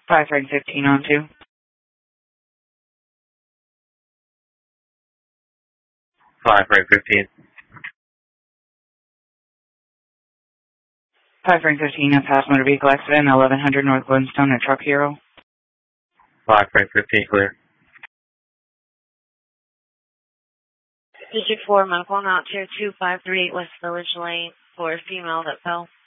5 Frank 15 on 2. 5 Frank 15. 5 Frank 15, a past motor vehicle accident, 1100 North Glenstone at Truck Hero. 5 Frank 15, clear. Digit 4, medical out to 2538 West Village Lane for a female that fell.